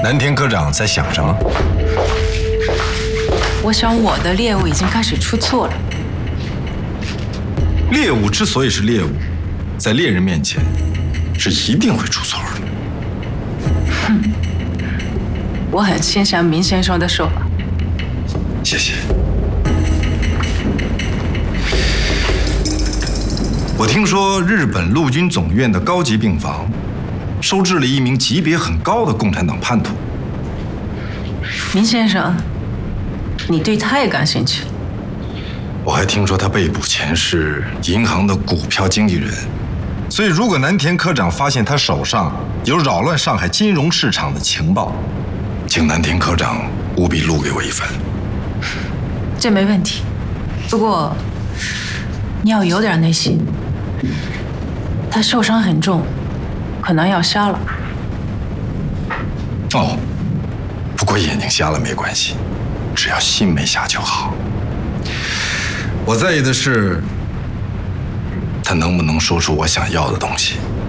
南田科长在想什么？ 我想我的猎物已经开始出错了。 猎物之所以是猎物，在猎人面前是一定会出错的。 我很欣赏明先生的说法。 谢谢。我听说日本陆军总院的高级病房收治了一名级别很高的共产党叛徒。 明先生，你对他也感兴趣？ 我还听说他被捕前是银行的股票经纪人，所以如果南田科长发现他手上有扰乱上海金融市场的情报，请南田科长务必录给我一份。 这没问题，不过你要有点耐心。他受伤很重，可能要瞎了。 哦，不过眼睛瞎了没关系，只要心没瞎就好。我在意的是，他能不能说出我想要的东西。